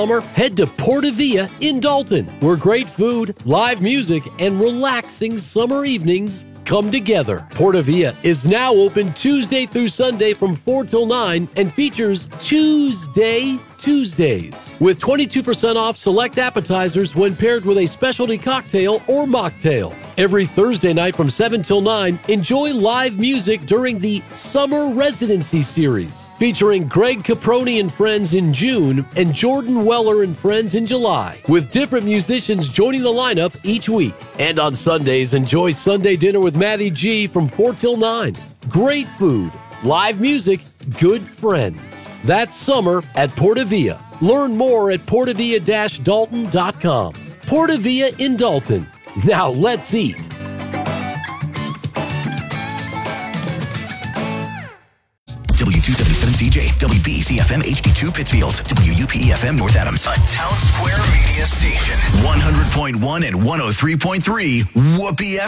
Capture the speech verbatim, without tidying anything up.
Summer, head to Portavia in Dalton, where great food, live music, and relaxing summer evenings come together. Portavia is now open Tuesday through Sunday from four till nine and features Tuesday Tuesdays with twenty-two percent off select appetizers when paired with a specialty cocktail or mocktail. Every Thursday night from seven till nine, enjoy live music during the Summer Residency Series, featuring Greg Caproni and Friends in June and Jordan Weller and Friends in July, with different musicians joining the lineup each week. And on Sundays, enjoy Sunday Dinner with Matty G from four till nine. Great food, live music, good friends. That's summer at Portavia. Learn more at portavia dash dalton dot com. Portavia in Dalton. Now let's eat. W two seventy-seven C J, W B E C F M H D two Pittsfield, W U P E F M North Adams. A Town Square media station. one hundred point one and one oh three point three Whoopee F M.